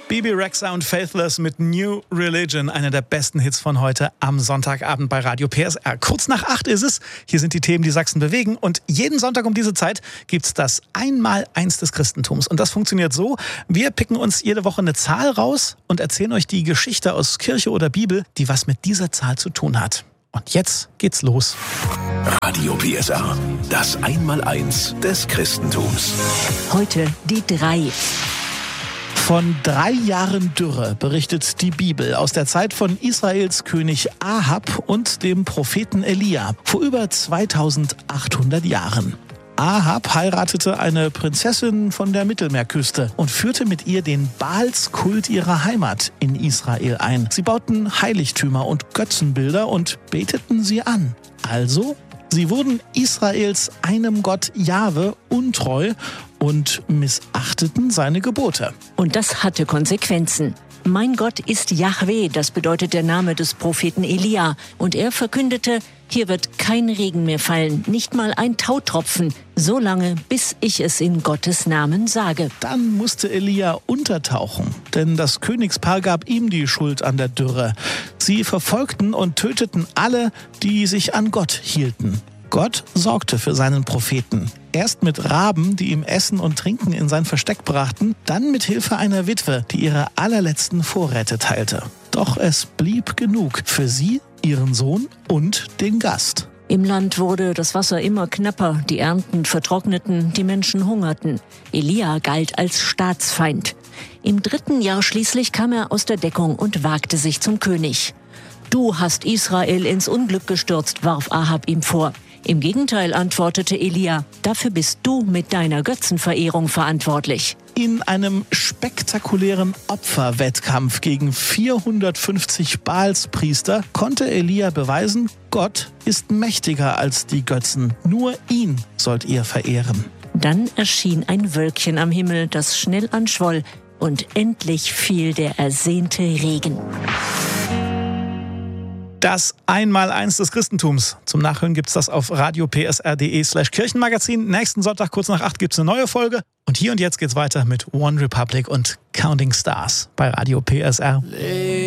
Bebe Rexha und Faithless mit New Religion, einer der besten Hits von heute am Sonntagabend bei Radio PSR. Kurz nach 8 ist es. Hier sind die Themen, die Sachsen bewegen. Und jeden Sonntag um diese Zeit gibt's das Einmaleins des Christentums. Und das funktioniert so: Wir picken uns jede Woche eine Zahl raus und erzählen euch die Geschichte aus Kirche oder Bibel, die was mit dieser Zahl zu tun hat. Und jetzt geht's los. Radio PSR, das Einmaleins des Christentums. Heute die 3. Von 3 Jahren Dürre berichtet die Bibel aus der Zeit von Israels König Ahab und dem Propheten Elia vor über 2800 Jahren. Ahab heiratete eine Prinzessin von der Mittelmeerküste und führte mit ihr den Baalskult ihrer Heimat in Israel ein. Sie bauten Heiligtümer und Götzenbilder und beteten sie an. Also, sie wurden Israels einem Gott Jahwe untreu und missachteten seine Gebote. Und das hatte Konsequenzen. Mein Gott ist Jahwe, das bedeutet der Name des Propheten Elia. Und er verkündete, hier wird kein Regen mehr fallen, nicht mal ein Tautropfen, so lange, bis ich es in Gottes Namen sage. Dann musste Elia untertauchen, denn das Königspaar gab ihm die Schuld an der Dürre. Sie verfolgten und töteten alle, die sich an Gott hielten. Gott sorgte für seinen Propheten. Erst mit Raben, die ihm Essen und Trinken in sein Versteck brachten, dann mit Hilfe einer Witwe, die ihre allerletzten Vorräte teilte. Doch es blieb genug für sie, ihren Sohn und den Gast. Im Land wurde das Wasser immer knapper, die Ernten vertrockneten, die Menschen hungerten. Elia galt als Staatsfeind. Im 3. Jahr schließlich kam er aus der Deckung und wagte sich zum König. Du hast Israel ins Unglück gestürzt, warf Ahab ihm vor. Im Gegenteil, antwortete Elia, dafür bist du mit deiner Götzenverehrung verantwortlich. In einem spektakulären Opferwettkampf gegen 450 Baalspriester konnte Elia beweisen, Gott ist mächtiger als die Götzen. Nur ihn sollt ihr verehren. Dann erschien ein Wölkchen am Himmel, das schnell anschwoll, und endlich fiel der ersehnte Regen. Das Einmaleins des Christentums. Zum Nachhören gibt's das auf radiopsr.de/Kirchenmagazin. Nächsten Sonntag kurz nach 8 gibt's eine neue Folge. Und hier und jetzt geht's weiter mit One Republic und Counting Stars bei Radio PSR.